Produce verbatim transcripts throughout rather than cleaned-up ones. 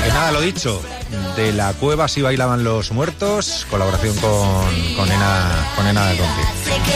Que nada, lo dicho, de la cueva sí bailaban los muertos, colaboración con, con Ena, con Ena del Conci.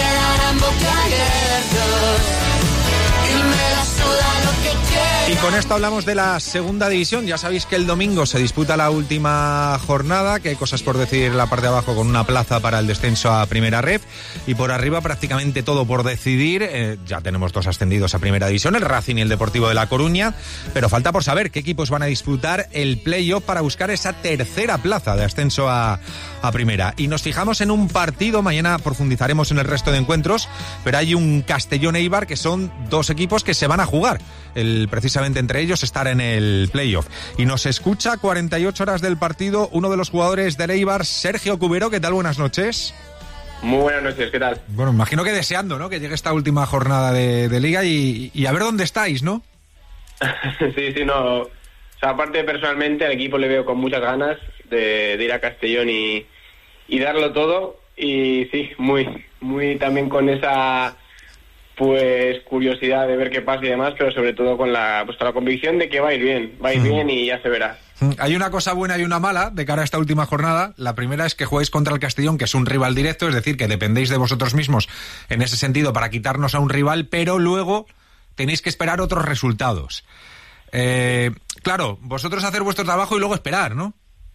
Y con esto hablamos de la segunda división. Ya sabéis que el domingo se disputa la última jornada, que hay cosas por decidir en la parte de abajo con una plaza para el descenso a Primera Ref, y por arriba prácticamente todo por decidir. Eh, ya tenemos dos ascendidos a Primera División, el Racing y el Deportivo de La Coruña, pero falta por saber qué equipos van a disputar el playoff para buscar esa tercera plaza de ascenso a, a Primera. Y nos fijamos en un partido, mañana profundizaremos en el resto de encuentros, pero hay un Castellón-Eibar que son dos equipos que se van a jugar el precisamente entre ellos estar en el playoff. Y nos escucha cuarenta y ocho horas del partido uno de los jugadores del Eibar, Sergio Cubero. ¿Qué tal? Buenas noches. Muy buenas noches, ¿qué tal? Bueno, imagino que deseando, ¿no?, que llegue esta última jornada de, de Liga y, y a ver dónde estáis, ¿no? sí, sí, no. O sea, aparte, personalmente, al equipo le veo con muchas ganas de, de ir a Castellón y, y darlo todo. Y sí, muy, muy también con esa... pues curiosidad de ver qué pasa y demás, pero sobre todo con la pues con la convicción de que va a ir bien, va a ir mm. bien y ya se verá. Hay una cosa buena y una mala de cara a esta última jornada. La primera es que jugáis contra el Castellón, que es un rival directo, es decir, que dependéis de vosotros mismos en ese sentido para quitarnos a un rival, pero luego tenéis que esperar otros resultados. Eh, claro, vosotros hacer vuestro trabajo y luego esperar, ¿no?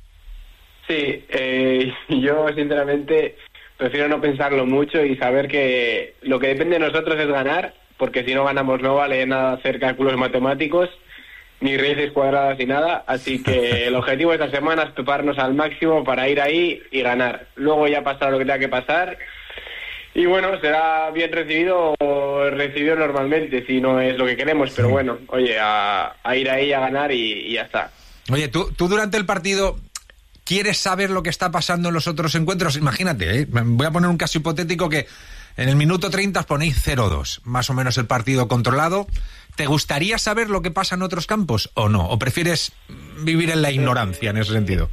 Sí, eh, yo sinceramente... prefiero no pensarlo mucho y saber que lo que depende de nosotros es ganar, porque si no ganamos no vale nada hacer cálculos matemáticos, ni raíces cuadradas ni nada, así que el objetivo de esta semana es prepararnos al máximo para ir ahí y ganar. Luego ya pasará lo que tenga que pasar y bueno, será bien recibido o recibido normalmente si no es lo que queremos, pero bueno, oye, a, a ir ahí a ganar y, y ya está. Oye, tú, tú durante el partido... ¿quieres saber lo que está pasando en los otros encuentros? Imagínate, ¿eh? Voy a poner un caso hipotético que en el minuto treinta os ponéis cero dos, más o menos el partido controlado. ¿Te gustaría saber lo que pasa en otros campos o no? ¿O prefieres vivir en la ignorancia en ese sentido?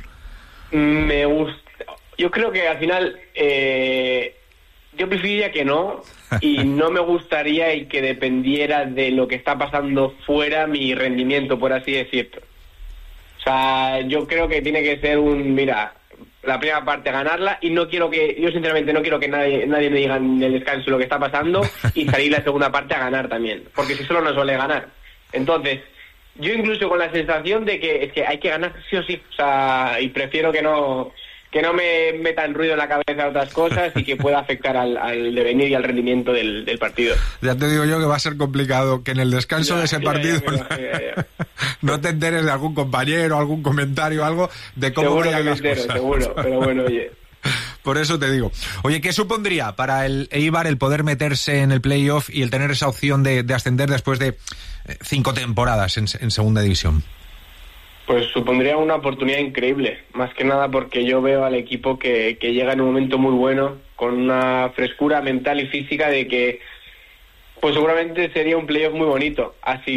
Me gusta. Yo creo que al final eh, yo preferiría que no, y no me gustaría y que dependiera de lo que está pasando fuera mi rendimiento, por así decirlo. O sea, yo creo que tiene que ser un, mira, la primera parte ganarla, y no quiero que, yo sinceramente no quiero que nadie nadie me diga en el descanso lo que está pasando y salir la segunda parte a ganar también, porque si solo no suele ganar. Entonces, yo incluso con la sensación de que es que hay que ganar sí o sí, o sea, y prefiero que no que no me metan ruido en la cabeza otras cosas y que pueda afectar al, al devenir y al rendimiento del, del partido. Ya te digo yo que va a ser complicado que en el descanso ya, de ese ya, partido ya, ya, ya, ya. no te enteres de algún compañero, algún comentario, algo de cómo seguro vayan que las entero, cosas. Seguro, pero bueno, oye. Por eso te digo. Oye, ¿qué supondría para el Eibar el poder meterse en el playoff y el tener esa opción de, de ascender después de cinco temporadas en, en segunda división? Pues supondría una oportunidad increíble, más que nada porque yo veo al equipo que, que llega en un momento muy bueno, con una frescura mental y física de que pues seguramente sería un playoff muy bonito. Así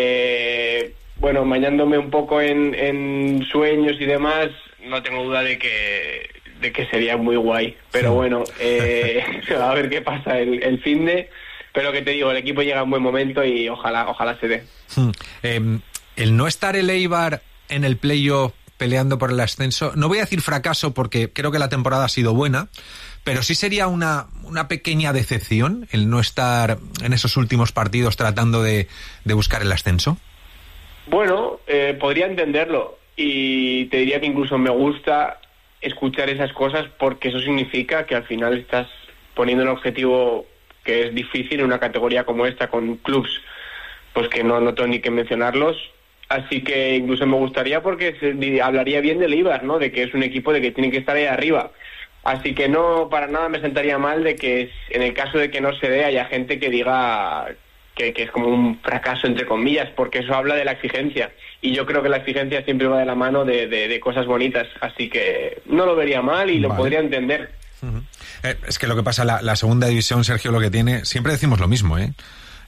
que, bueno, bañándome un poco en, en sueños y demás, no tengo duda de que de que sería muy guay. Pero sí. bueno, eh, a ver qué pasa el, el finde, pero que te digo, el equipo llega en buen momento y ojalá, ojalá se dé. Hmm. Eh, el no estar el Eibar en el playoff peleando por el ascenso, no voy a decir fracaso porque creo que la temporada ha sido buena, pero sí sería una, una pequeña decepción el no estar en esos últimos partidos tratando de, de buscar el ascenso. Bueno, eh, podría entenderlo, y te diría que incluso me gusta escuchar esas cosas porque eso significa que al final estás poniendo un objetivo que es difícil en una categoría como esta, con clubs pues que no, no tengo ni que mencionarlos. Así que incluso me gustaría porque se, hablaría bien del Eibar, ¿no? De que es un equipo de que tiene que estar ahí arriba. Así que no, para nada me sentaría mal de que en el caso de que no se dé haya gente que diga que, que es como un fracaso, entre comillas, porque eso habla de la exigencia. Y yo creo que la exigencia siempre va de la mano de, de, de cosas bonitas. Así que no lo vería mal y lo vale. podría entender. Uh-huh. Eh, es que lo que pasa, la, la segunda división, Sergio, lo que tiene, siempre decimos lo mismo, ¿eh?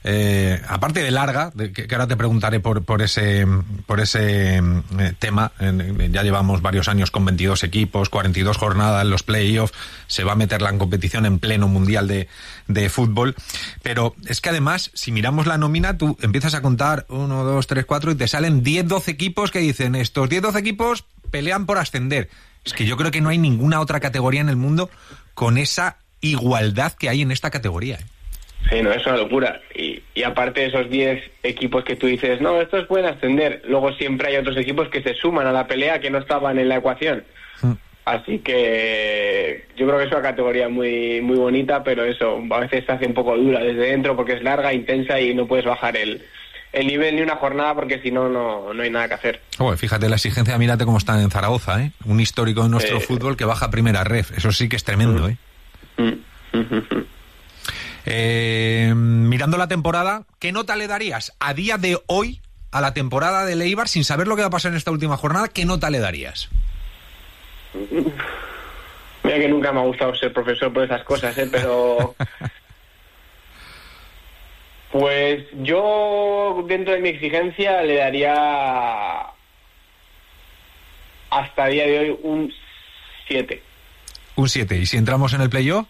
eh, aparte de larga, de, que, que ahora te preguntaré por, por ese, por ese eh, tema, eh, ya llevamos varios años con veintidós equipos, cuarenta y dos jornadas en los playoffs, se va a meterla en competición en pleno mundial de, de fútbol, pero es que además, si miramos la nómina, tú empiezas a contar uno, dos, tres, cuatro y te salen diez, doce equipos que dicen, estos diez, doce equipos pelean por ascender. Es que yo creo que no hay ninguna otra categoría en el mundo con esa igualdad que hay en esta categoría, ¿eh? Sí, no, es una locura. Y, y aparte de esos diez equipos que tú dices, no, estos pueden ascender, luego siempre hay otros equipos que se suman a la pelea que no estaban en la ecuación. Mm. Así que yo creo que es una categoría muy muy bonita, pero eso, a veces se hace un poco dura desde dentro porque es larga, intensa y no puedes bajar el, el nivel ni una jornada porque si no, no no hay nada que hacer. Oh, fíjate la exigencia, mírate cómo están en Zaragoza, ¿eh? Un histórico de nuestro eh, fútbol que baja a primera ref, eso sí que es tremendo, ¿eh? Mm, mm, mm, Eh, mirando la temporada, ¿qué nota le darías a día de hoy a la temporada del Eibar sin saber lo que va a pasar en esta última jornada? ¿Qué nota le darías? Mira que nunca me ha gustado ser profesor por esas cosas, ¿eh? Pero pues yo dentro de mi exigencia le daría hasta día de hoy un siete. Un siete. ¿Y si entramos en el playoff?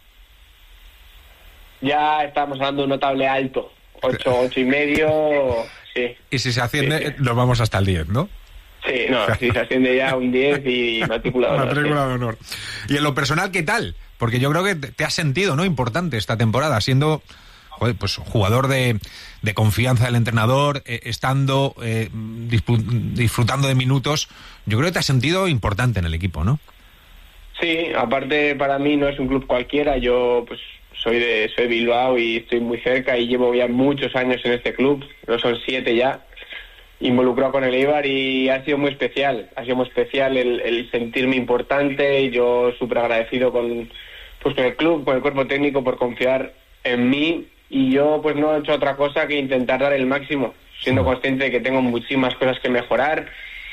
Ya estamos hablando de un notable alto, ocho, ocho y medio, sí. Y si se asciende, sí, sí. Nos vamos hasta el diez, ¿no? Sí, no, si se asciende ya un diez y matrícula de honor. Matrícula de honor. Y en lo personal, ¿qué tal? Porque yo creo que te has sentido, ¿no? Importante esta temporada, siendo, joder, pues jugador de, de confianza del entrenador, eh, estando, eh, disfrutando de minutos. Yo creo que te has sentido importante en el equipo, ¿no? Sí, aparte para mí no es un club cualquiera, yo pues soy de soy de Bilbao y estoy muy cerca y llevo ya muchos años en este club, no son siete ya, involucrado con el Eibar y ha sido muy especial, ha sido muy especial el, el sentirme importante y yo súper agradecido con, pues, con el club, con el cuerpo técnico por confiar en mí y yo pues no he hecho otra cosa que intentar dar el máximo, siendo consciente de que tengo muchísimas cosas que mejorar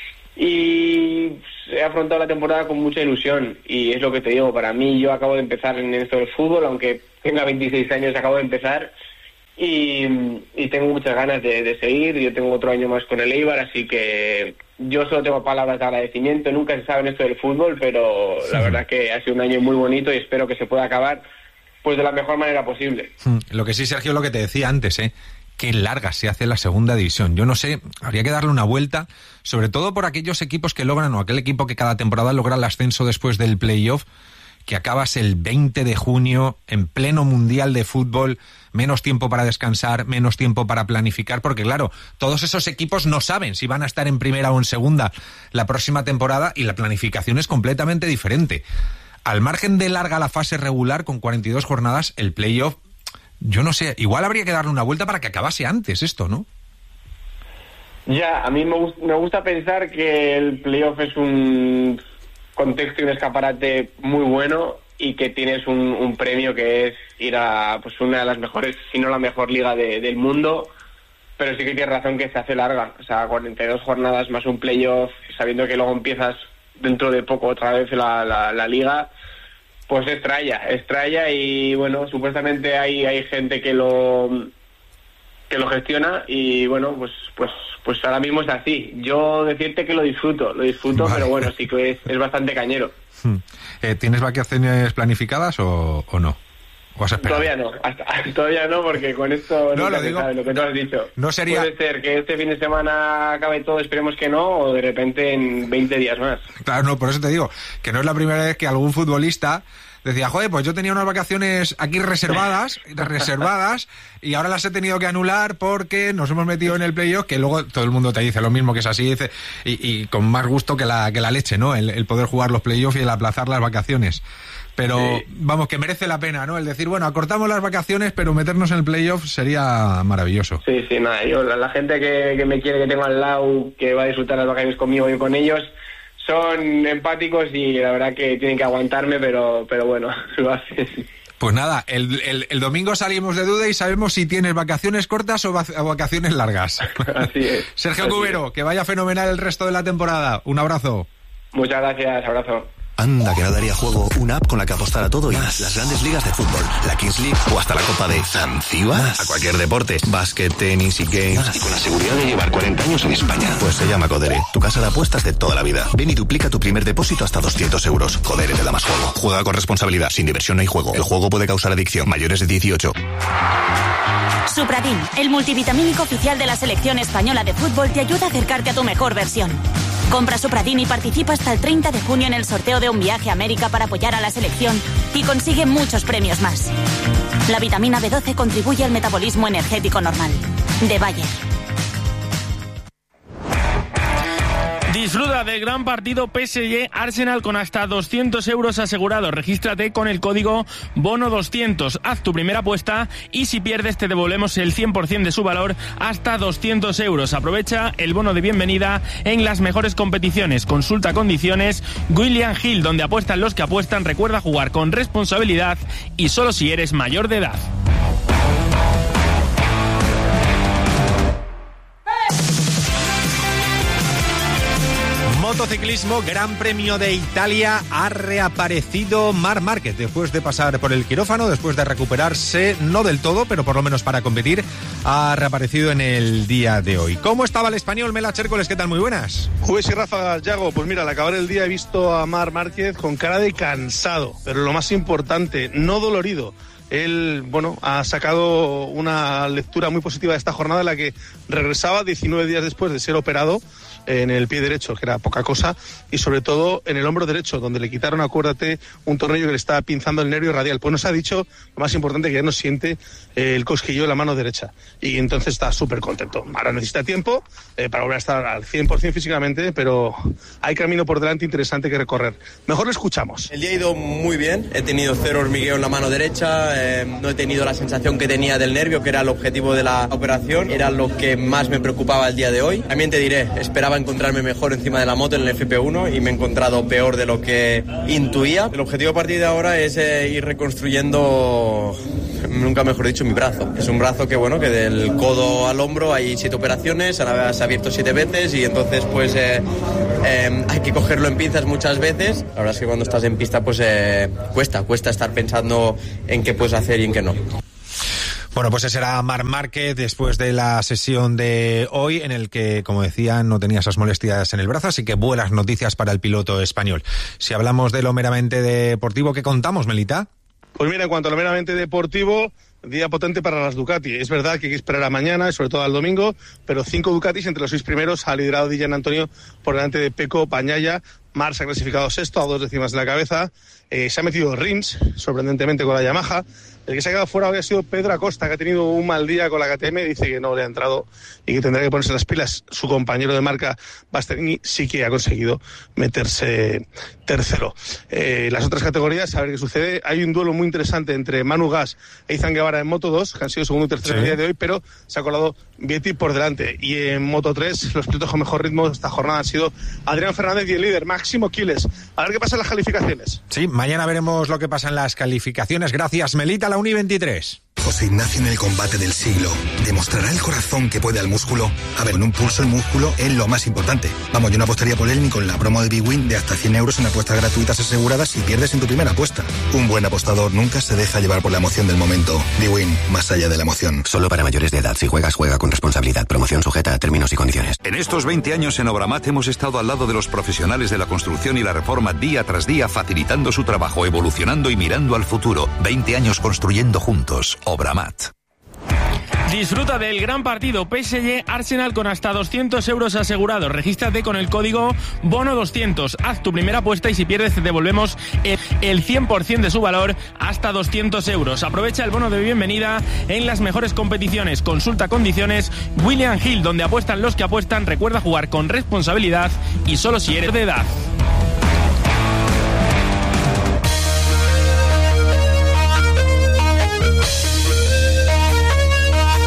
y he afrontado la temporada con mucha ilusión y es lo que te digo, para mí yo acabo de empezar en esto del fútbol, aunque tenga veintiséis años, acabo de empezar y, y tengo muchas ganas de, de seguir. Yo tengo otro año más con el Eibar, así que yo solo tengo palabras de agradecimiento. Nunca se sabe en esto del fútbol, pero la verdad es que ha sido un año muy bonito y espero que se pueda acabar pues de la mejor manera posible. Lo que sí, Sergio, lo que te decía antes, ¿eh? Qué larga se hace la segunda división. Yo no sé, habría que darle una vuelta, sobre todo por aquellos equipos que logran, o aquel equipo que cada temporada logra el ascenso después del playoff, que acabas el veinte de junio en pleno mundial de fútbol, menos tiempo para descansar, menos tiempo para planificar, porque claro, todos esos equipos no saben si van a estar en primera o en segunda la próxima temporada y la planificación es completamente diferente. Al margen de larga la fase regular, con cuarenta y dos jornadas, el playoff, yo no sé, igual habría que darle una vuelta para que acabase antes esto, ¿no? Ya, a mí me, gust- me gusta pensar que el playoff es un contexto y un escaparate muy bueno y que tienes un, un premio que es ir a pues una de las mejores, si no la mejor liga de, del mundo, pero sí que tienes razón que se hace larga, o sea, cuarenta y dos jornadas más un playoff, sabiendo que luego empiezas dentro de poco otra vez la, la, la liga, pues es tralla, es tralla y bueno, supuestamente hay, hay gente que lo que lo gestiona y bueno, pues pues pues ahora mismo es así. Yo decirte que lo disfruto, lo disfruto, vale. Pero bueno, sí que es, es bastante cañero. Hmm. Eh, ¿Tienes vacaciones planificadas o, o no? ¿O has esperado? Todavía no, hasta, todavía no, porque con esto no lo digo, sabe, lo que tú has dicho. No sería... Puede ser que este fin de semana acabe todo, esperemos que no, o de repente en veinte días más. Claro, no, por eso te digo, que no es la primera vez que algún futbolista decía, joder, pues yo tenía unas vacaciones aquí reservadas, reservadas, y ahora las he tenido que anular porque nos hemos metido en el playoff, que luego todo el mundo te dice lo mismo, que es así, dice, y, y con más gusto que la que la leche, ¿no? El, el poder jugar los playoffs y el aplazar las vacaciones. Pero, sí. Vamos, que merece la pena, ¿no? El decir, bueno, acortamos las vacaciones, pero meternos en el playoff sería maravilloso. Sí, sí, nada, yo, la, la gente que, que me quiere, que tengo al lado, que va a disfrutar las vacaciones conmigo y con ellos, son empáticos y la verdad que tienen que aguantarme, pero pero bueno, lo hacen. Pues nada, el, el, el domingo salimos de duda y sabemos si tienes vacaciones cortas o vacaciones largas. Así es. Sergio así Cubero, es. Que vaya fenomenal el resto de la temporada. Un abrazo. Muchas gracias, abrazo. Anda, que no daría juego una app con la que apostar a todo y más. Las grandes ligas de fútbol, la Kings League o hasta la Copa de Zanzíbar. A cualquier deporte, básquet, tenis y games. Más. Y con la seguridad de llevar cuarenta años en España. Pues se llama Codere, tu casa de apuestas de toda la vida. Ven y duplica tu primer depósito hasta doscientos euros. Codere te da más juego. Juega con responsabilidad, sin diversión no hay juego. El juego puede causar adicción. Mayores de dieciocho. Supradin, el multivitamínico oficial de la selección española de fútbol, te ayuda a acercarte a tu mejor versión. Compra Supradin y participa hasta el treinta de junio en el sorteo de un viaje a América para apoyar a la selección y consigue muchos premios más. La vitamina B doce contribuye al metabolismo energético normal. De Bayer. Disfruta del gran partido P S G Arsenal con hasta doscientos euros asegurados. Regístrate con el código bono doscientos. Haz tu primera apuesta y si pierdes te devolvemos el cien por ciento de su valor hasta doscientos euros. Aprovecha el bono de bienvenida en las mejores competiciones. Consulta condiciones. William Hill, donde apuestan los que apuestan. Recuerda jugar con responsabilidad y solo si eres mayor de edad. Motociclismo, Gran Premio de Italia, ha reaparecido Marc Márquez después de pasar por el quirófano, después de recuperarse, no del todo, pero por lo menos para competir, ha reaparecido en el día de hoy. ¿Cómo estaba el español? Mela Chércoles, ¿qué tal? Muy buenas. Jueves y Rafa, Yago, pues mira, al acabar el día he visto a Marc Márquez con cara de cansado, pero lo más importante, no dolorido. Él, bueno, ha sacado una lectura muy positiva de esta jornada en la que regresaba diecinueve días después de ser operado en el pie derecho, que era poca cosa, y sobre todo en el hombro derecho, donde le quitaron, acuérdate, un tornillo que le estaba pinzando el nervio radial. Pues nos ha dicho, lo más importante, que ya no siente el cosquillo en la mano derecha, y entonces está súper contento. Ahora necesita tiempo eh, para volver a estar al cien por ciento físicamente, pero hay camino por delante interesante que recorrer. Mejor lo escuchamos. El día ha ido muy bien, he tenido cero hormigueo en la mano derecha, eh, no he tenido la sensación que tenía del nervio, que era el objetivo de la operación, era lo que más me preocupaba el día de hoy. También te diré, esperaba encontrarme mejor encima de la moto en el F P uno y me he encontrado peor de lo que intuía. El objetivo a partir de ahora es eh, ir reconstruyendo, nunca mejor dicho, mi brazo. Es un brazo que, bueno, que del codo al hombro hay siete operaciones, ahora se ha abierto siete veces y entonces pues eh, eh, hay que cogerlo en pinzas muchas veces. La verdad es que cuando estás en pista pues eh, cuesta, cuesta estar pensando en qué puedes hacer y en qué no. Bueno, pues ese era Marc Márquez después de la sesión de hoy, en el que, como decía, no tenía esas molestias en el brazo, así que buenas noticias para el piloto español. Si hablamos de lo meramente deportivo, ¿qué contamos, Melita? Pues mira, en cuanto a lo meramente deportivo, día potente para las Ducati. Es verdad que hay que esperar a mañana, y sobre todo al domingo, pero cinco Ducatis entre los seis primeros ha liderado Di Giannantonio por delante de Pecco Bagnaia. Marc se ha clasificado sexto a dos décimas de la cabeza. Eh, se ha metido Rins, sorprendentemente, con la Yamaha. El que se ha quedado fuera hoy ha sido Pedro Acosta, que ha tenido un mal día con la K T M, dice que no le ha entrado y que tendrá que ponerse las pilas. Su compañero de marca, Bastianini, sí que ha conseguido meterse tercero. Eh, las otras categorías, a ver qué sucede. Hay un duelo muy interesante entre Manu Gas e Izan Guevara en Moto dos, que han sido segundo y tercero el día de hoy, pero se ha colado Vietti por delante. Y en Moto tres, los pilotos con mejor ritmo de esta jornada han sido Adrián Fernández y el líder, Máximo Quiles. A ver qué pasa en las calificaciones. Sí, mañana veremos lo que pasa en las calificaciones. Gracias, Melita. La Uni veintitrés. José Ignacio en el combate del siglo. ¿Demostrará el corazón que puede al músculo? A ver, con un pulso el músculo es lo más importante. Vamos, yo no apostaría por él ni con la promo de Big Win de hasta cien euros en apuestas gratuitas aseguradas si pierdes en tu primera apuesta. Un buen apostador nunca se deja llevar por la emoción del momento. Big Win, más allá de la emoción. Solo para mayores de edad. Si juegas, juega con responsabilidad. Promoción sujeta a términos y condiciones. En estos veinte años en Obramat hemos estado al lado de los profesionales de la construcción y la reforma día tras día, facilitando su trabajo, evolucionando y mirando al futuro. veinte años construyendo juntos. Obramat. Disfruta del gran partido P S G Arsenal con hasta doscientos euros asegurados. Regístrate con el código bono doscientos. Haz tu primera apuesta y si pierdes te devolvemos el, el cien por ciento de su valor hasta doscientos euros. Aprovecha el bono de bienvenida en las mejores competiciones. Consulta condiciones. William Hill, donde apuestan los que apuestan. Recuerda jugar con responsabilidad y solo si eres de edad.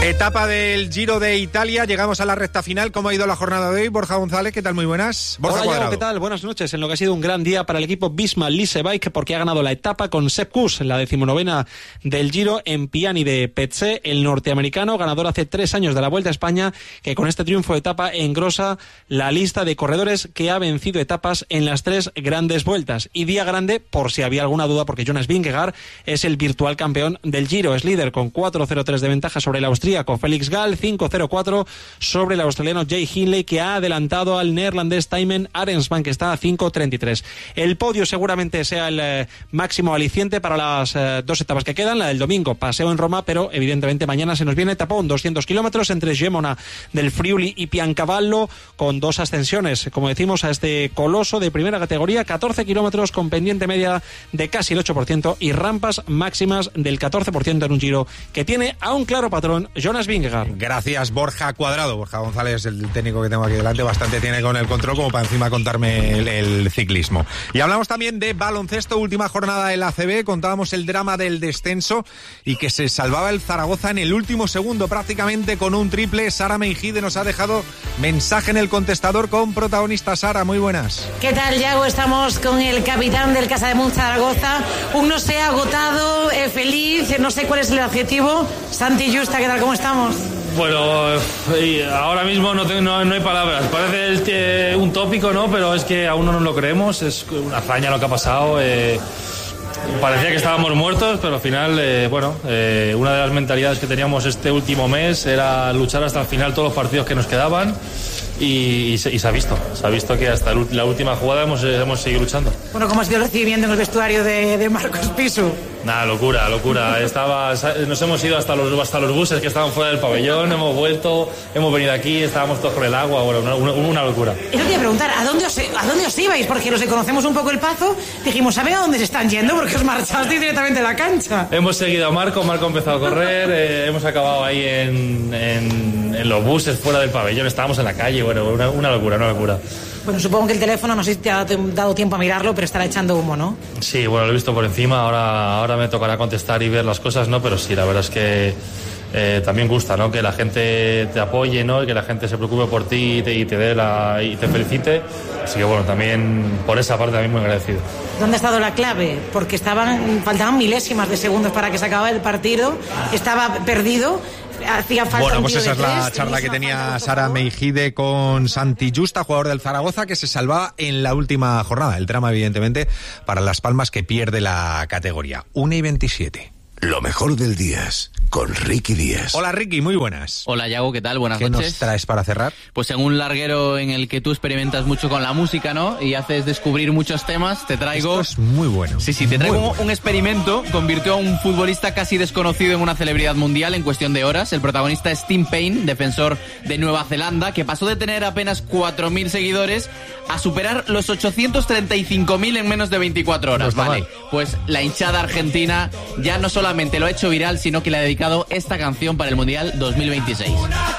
Etapa del Giro de Italia, llegamos a la recta final. ¿Cómo ha ido la jornada de hoy? Borja González, ¿qué tal? Muy buenas. Borja Hola, Cuadrado. Diego, ¿qué tal? Buenas noches. En lo que ha sido un gran día para el equipo Visma Lease Bike, porque ha ganado la etapa con Sepp Kuss, la decimonovena del Giro, en Piani de Petzé, el norteamericano, ganador hace tres años de la Vuelta a España, que con este triunfo de etapa engrosa la lista de corredores que ha vencido etapas en las tres grandes vueltas. Y día grande, por si había alguna duda, porque Jonas Vingegaard es el virtual campeón del Giro. Es líder con cuatro cero tres de ventaja sobre el austríaco Felix Gall, cinco cero cuatro sobre el australiano Jay Hindley, que ha adelantado al neerlandés Tijmen Arensman, que está a cinco treinta y tres. El podio seguramente sea el eh, máximo aliciente para las eh, dos etapas que quedan. La del domingo, paseo en Roma, pero evidentemente mañana se nos viene etapón, doscientos kilómetros entre Gemona del Friuli y Piancavallo, con dos ascensiones, como decimos, a este coloso de primera categoría, catorce kilómetros con pendiente media de casi el ocho por ciento y rampas máximas del catorce por ciento en un Giro que tiene a un claro patrón, Jonas Vingegaard. Gracias, Borja Cuadrado. Borja González, el técnico que tengo aquí delante, bastante tiene con el control como para encima contarme el, el ciclismo. Y hablamos también de baloncesto, última jornada del A C B. Contábamos el drama del descenso y que se salvaba el Zaragoza en el último segundo, prácticamente con un triple. Sara Meijide nos ha dejado mensaje en el contestador con protagonista. Sara, muy buenas. ¿Qué tal, Yago? Estamos con el capitán del Casademont Zaragoza. Un no sé, agotado, eh, feliz, no sé cuál es el adjetivo. Santi Justa, ¿qué tal? ¿Cómo estamos? Bueno, ahora mismo no, tengo, no, no hay palabras. Parece el, un tópico, ¿no? Pero es que aún no nos lo creemos. Es una hazaña lo que ha pasado. Eh, parecía que estábamos muertos, pero al final, eh, bueno, eh, una de las mentalidades que teníamos este último mes era luchar hasta el final todos los partidos que nos quedaban. Y, y, se, y se ha visto, se ha visto que hasta la última jugada hemos, hemos seguido luchando. Bueno, ¿cómo ha sido el recibimiento en el vestuario de, de Marcos Pisu? Nada, locura, locura. Estaba, nos hemos ido hasta los, hasta los buses que estaban fuera del pabellón, hemos vuelto, hemos venido aquí, estábamos todos con el agua, bueno, una, una, una locura. Eso te iba a preguntar, ¿a dónde, os, ¿a dónde os ibais? Porque los que conocemos un poco el Pazo, dijimos, ¿sabe a dónde se están yendo? Porque os marchasteis directamente de la cancha. Hemos seguido a Marco, Marco ha empezado a correr, eh, hemos acabado ahí en, en, en los buses fuera del pabellón, estábamos en la calle, bueno, una, una locura, una locura. Bueno, supongo que el teléfono, no sé si te ha dado tiempo a mirarlo, pero estará echando humo, ¿no? Sí, bueno, lo he visto por encima, ahora, ahora me tocará contestar y ver las cosas, ¿no? Pero sí, la verdad es que eh, también gusta, ¿no? Que la gente te apoye, ¿no? Y que la gente se preocupe por ti y te, y te dé la, y te felicite. Así que bueno, también por esa parte también muy agradecido. ¿Dónde ha estado la clave? Porque estaban, faltaban milésimas de segundos para que se acabara el partido, estaba perdido. Hacía falta bueno, un pues tiro esa de es la tres, charla que tenía tenía Sara Meijide con Santi Justa, jugador del Zaragoza, que se salvaba en la última jornada. El drama, evidentemente, para Las Palmas, que pierde la categoría. una y veintisiete. Lo mejor del día con Ricky Díaz. Hola, Ricky, muy buenas. Hola, Yago, ¿qué tal? Buenas ¿Qué noches. ¿Qué nos traes para cerrar? Pues en un larguero en el que tú experimentas mucho con la música, ¿no? Y haces descubrir muchos temas, te traigo... Esto es muy bueno. Sí, sí, te traigo muy un, un experimento. Convirtió a un futbolista casi desconocido en una celebridad mundial en cuestión de horas. El protagonista es Tim Payne, defensor de Nueva Zelanda, que pasó de tener apenas cuatro mil seguidores a superar los ochocientos treinta y cinco mil en menos de veinticuatro horas. No vale, mal. Pues la hinchada argentina ya no solamente lo ha hecho viral, sino que le ha dedicado esta canción para el Mundial dos mil veintiséis.